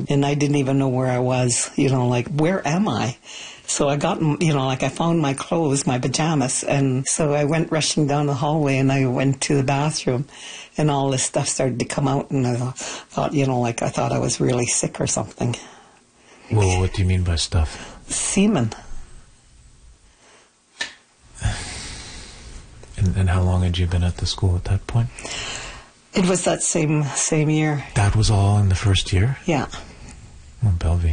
and I didn't even know where I was, you know, like, where am I? So I got, you know, like I found my clothes, my pajamas, and so I went rushing down the hallway and I went to the bathroom and all this stuff started to come out and I thought, you know, like I thought I was really sick or something. Well, what do you mean by stuff? Semen. And how long had you been at the school at that point? It was that same year. That was all in the first year? Yeah. Oh, Belvie.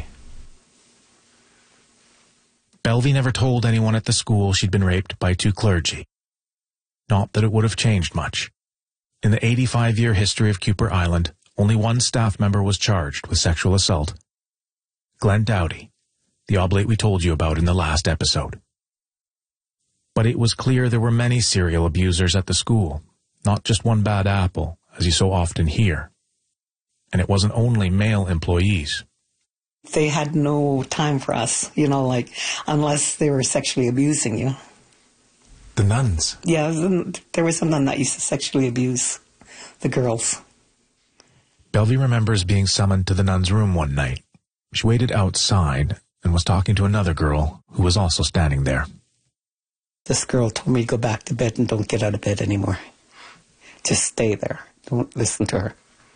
Belvie never told anyone at the school she'd been raped by 2 clergy. Not that it would have changed much. In the 85-year history of Kuper Island, only 1 staff member was charged with sexual assault. Glenn Dowdy, the oblate we told you about in the last episode. But it was clear there were many serial abusers at the school, not just one bad apple, as you so often hear. And it wasn't only male employees. They had no time for us, you know, like, unless they were sexually abusing you. The nuns? Yeah, there was a nun that used to sexually abuse the girls. Belvie remembers being summoned to the nun's room one night. She waited outside and was talking to another girl who was also standing there. This girl told me to go back to bed and don't get out of bed anymore. Just stay there. Don't listen to her.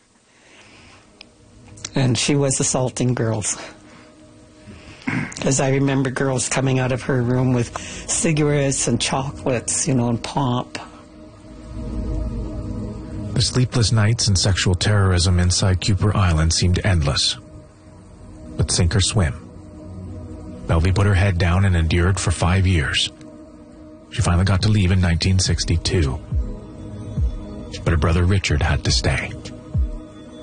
And she was assaulting girls. Because I remember girls coming out of her room with cigarettes and chocolates, you know, and pop. The sleepless nights and sexual terrorism inside Kuper Island seemed endless. But sink or swim. Belvie put her head down and endured for 5 years. She finally got to leave in 1962. But her brother Richard had to stay.